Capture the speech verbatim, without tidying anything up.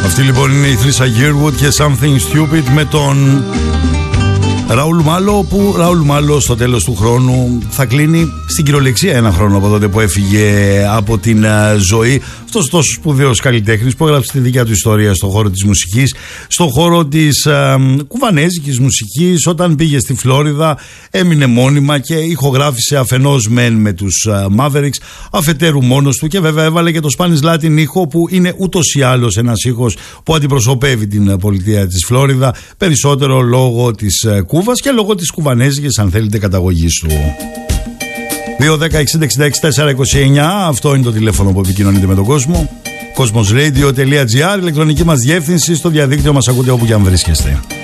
Αυτή λοιπόν είναι η Trisha Yearwood και Something Stupid με τον Ραούλ Μάλο, που Ραούλ Μάλο στο τέλος του χρόνου θα κλείνει στην κυριολεξία ένα χρόνο από τότε που έφυγε από την ζωή. Αυτός τόσο σπουδαίος καλλιτέχνης που έγραψε τη δικιά του ιστορία στον χώρο της μουσικής, στον χώρο της ε, κουβανέζικης μουσικής. Όταν πήγε στη Φλόριδα έμεινε μόνιμα και ηχογράφησε αφενός μεν με τους ε, Mavericks, αφετέρου μόνος του, και βέβαια έβαλε και το Spanish Latin ήχο, που είναι ούτως ή άλλως ένας ήχος που αντιπροσωπεύει την πολιτεία της Φλόριδα, περισσότερο λόγω της ε, Κούβας και λόγω της κουβανέζικης, αν θέλετε, καταγωγής του. δύο δέκα εξήντα εξήντα έξι τετρακόσια είκοσι εννιά, αυτό είναι το τηλέφωνο που επικοινωνείτε με τον κόσμο. Κοσμοσradio τελεία τζι άρ, ηλεκτρονική μας διεύθυνση, στο διαδίκτυο μας ακούτε όπου και αν βρίσκεστε.